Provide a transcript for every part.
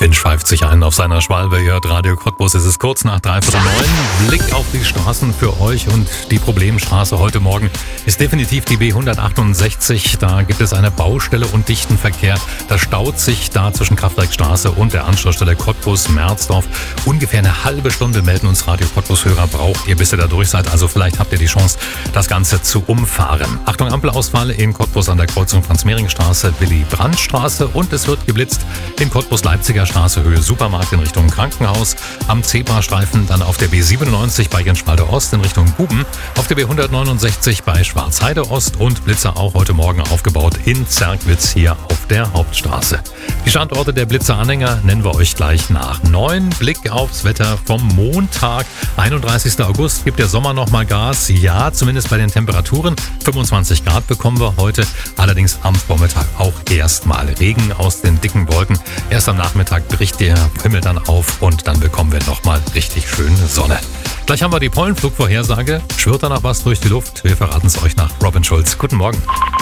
Finn schweift sich ein auf seiner Schwalbe. Ihr hört Radio Cottbus. Es ist kurz nach 8:45. Blick auf die Straßen für euch und die Problemstraße heute Morgen ist definitiv die B168. Da gibt es eine Baustelle und dichten Verkehr. Da staut sich da zwischen Kraftwerkstraße und der Anschlussstelle Cottbus-Merzdorf. Ungefähr eine halbe Stunde melden uns Radio Cottbus-Hörer, braucht ihr, bis ihr da durch seid. Also vielleicht habt ihr die Chance, das Ganze zu umfahren. Achtung, Ampelausfall in Cottbus an der Kreuzung Franz-Mehring-Straße, Willy-Brandt-Straße und es wird geblitzt in Cottbus-Leipziger Straße, Höhe Supermarkt in Richtung Krankenhaus, am Zebrastreifen, dann auf der B97 bei Genschwalde Ost in Richtung Guben, auf der B169 bei Schwarzheide Ost und Blitzer auch heute Morgen aufgebaut in Zerkwitz hier auf der Hauptstraße. Die Standorte der Blitzeranhänger nennen wir euch gleich nach 9. Blick aufs Wetter vom Montag, 31. August, gibt der Sommer nochmal Gas. Ja, zumindest bei den Temperaturen. 25 Grad bekommen wir heute, allerdings am Vormittag auch erstmal Regen aus den dicken Wolken. Erst am Nachmittag bricht der Himmel dann auf und dann bekommen wir nochmal richtig schön Sonne. Gleich haben wir die Pollenflugvorhersage. Schwirrt danach was durch die Luft? Wir verraten es euch nach Robin Schulz. Guten Morgen.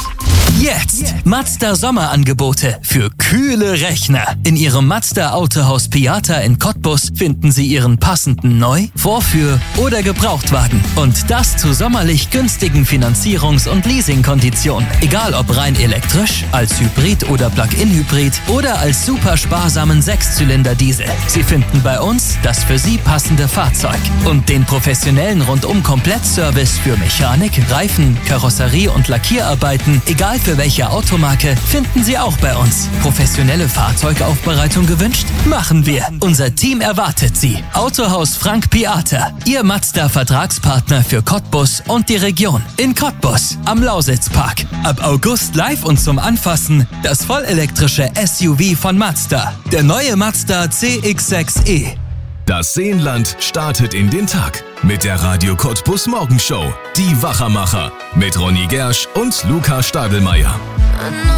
Jetzt Mazda Sommerangebote für kühle Rechner. In Ihrem Mazda Autohaus Piata in Cottbus finden Sie Ihren passenden Neu-, Vorführ- oder Gebrauchtwagen. Und das zu sommerlich günstigen Finanzierungs- und Leasingkonditionen. Egal ob rein elektrisch, als Hybrid oder Plug-in-Hybrid oder als super sparsamen 6-Zylinder-Diesel. Sie finden bei uns das für Sie passende Fahrzeug. Und den professionellen Rundum-Komplettservice für Mechanik, Reifen, Karosserie und Lackierarbeiten, egal für welche Automarke, finden Sie auch bei uns. Professionelle Fahrzeugaufbereitung gewünscht? Machen wir. Unser Team erwartet Sie. Autohaus Frank Piata, Ihr Mazda-Vertragspartner für Cottbus und die Region. In Cottbus, am Lausitzpark. Ab August live und zum Anfassen das vollelektrische SUV von Mazda. Der neue Mazda CX-6e. Das Seenland startet in den Tag mit der Radio Cottbus Morgenshow. Die Wachermacher mit Ronny Gersch und Luca Stadelmeier.